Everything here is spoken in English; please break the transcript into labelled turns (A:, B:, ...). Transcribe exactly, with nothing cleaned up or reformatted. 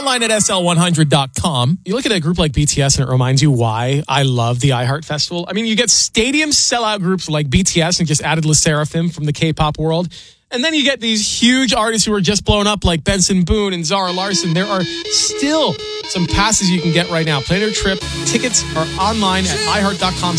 A: online at S L one hundred dot com. You look at a group like B T S and it reminds you why I love the iHeart Festival. I mean, you get stadium sellout groups like B T S and just added LE SSERAFIM from the K-pop world. And then you get these huge artists who are just blown up like Benson Boone and Zara Larsson. There are still some passes you can get right now. Plan your trip. Tickets are online at iHeart dot com